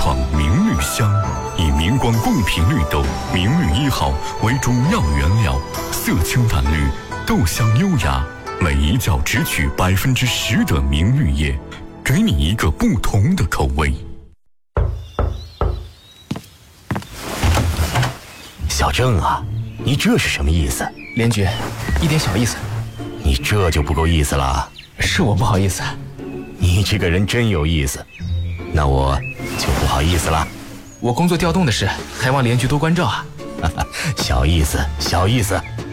创明绿香，以明光共频绿豆明绿1号为主要原料，色清淡绿，豆香优雅，每一角只取10%的明绿叶，给你一个不同的口味。 小郑啊，你这是什么意思？ 连局，一点小意思。 你这就不够意思了。 是我不好意思。 你这个人真有意思，那我就不好意思了。 我工作调动的事，还望连局多关照啊。 小意思，小意思。